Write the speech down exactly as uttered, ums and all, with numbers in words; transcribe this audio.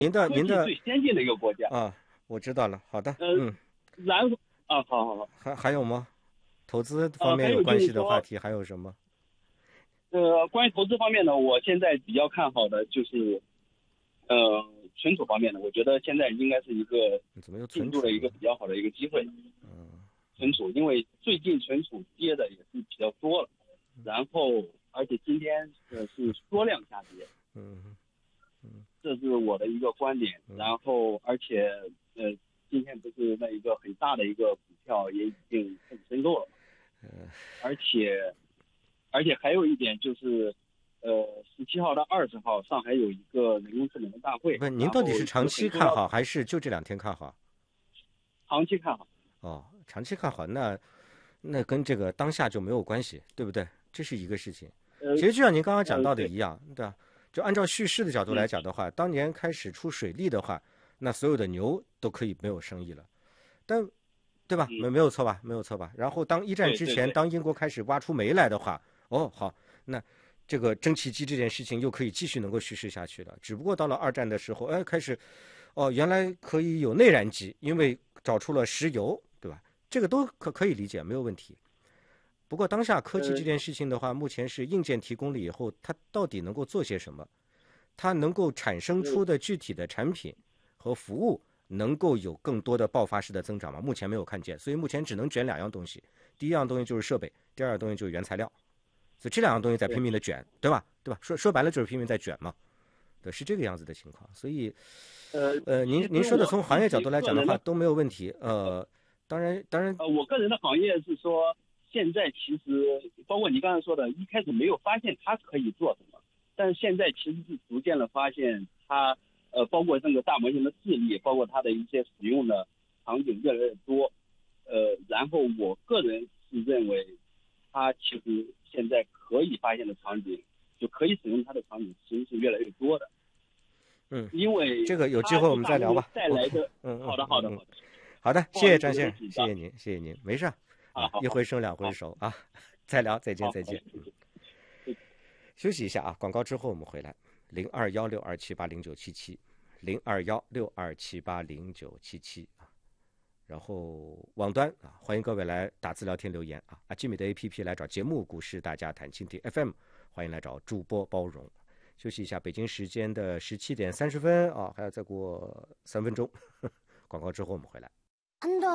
您的您的最先进的一个国家啊，我知道了。好的， 呃， 嗯， 然后啊，好好好， 还还有吗？投资方呃，还面有关有就是说， 系的话题还有什么？ 呃，关于投资方面呢，我现在比较看好的就是，呃，存储方面的，我觉得现在应该是一个你怎么又进入了一存储了？ 个比较好的一个机会。 嗯存储，因为最近存储跌的也是比较多了，然后而且今天呃是缩量下跌， 嗯嗯这是我的一个观点。 嗯然后而且呃今天不是那一个很大的一个股票也已经开始申购了，而且而且还有一点就是，呃，十七号到二十号上海有一个人工智能的大会， 不，您然后到底是长有很重要的期看好还是就这两天看好？ 长期看好。 哦，长期看好，那那跟这个当下就没有关系，对不对？这是一个事情。 呃其实就像您刚刚讲呃对， 到的一样，对吧？就按照叙事的角度来嗯讲的话，当年开始出水利的话，那所有的牛都可以没有生意了，但对吧？没嗯， 没有错吧？没有错吧？然后当一战之前， 对对对当英国开始挖出煤来的话，哦，好，那这个蒸汽机这件事情又可以继续能够叙事下去了。只不过到了二战的时候，哎，开始，哦，原来可以有内燃机，因为找出了石油，对吧？这个都可可以理解，没有问题。不过当下科技呃这件事情的话，目前是硬件提供了以后，它到底能够做些什么？它能够产生呃出的具体的产品和服务，能够有更多的爆发式的增长吗？目前没有看见，所以目前只能卷两样东西。第一样东西就是设备，第二样东西就是原材料。所以这两样东西在拼对， 命的卷，对吧？对吧？说说白了就是拼命在卷嘛，对，是这个样子的情况。所以， 呃， 呃，您其实您说的我自从行业角度来讲的话己个人的都没有问题。呃，当然，当然， 呃，我个人的行业是说，现在其实包括你刚才说的，一开始没有发现它可以做什么，但是现在其实是逐渐的发现它，呃，包括这个大模型的智力，包括它的一些使用的场景越来越多，呃，然后我个人是认为，它其实现在可以发现的场景，就可以使用它的场景，其实是越来越多的， 嗯， 因为这个有机会我它这们再聊吧。 大模型带来 OK， 的， 嗯嗯好的，好的， 嗯嗯， 好的， 好的， 不好意思， 谢谢张先生， 有点紧张， 谢谢您，谢谢您，没事啊， 啊， 好好一回生两回好熟啊，再聊，再见， 好， 再见。 好谢谢。 休息一下啊，广告之后我们回来，零二幺六二七八零九七七，零二幺六二七八零九七七啊，然后网端啊，欢迎各位来打字聊天留言啊，阿基米的 A P P 来找节目股市大家谈蜻蜓 F M， 欢迎来找主播包容。休息一下，北京时间的十七点三十分啊，还要再过三分钟，广告之后我们回来。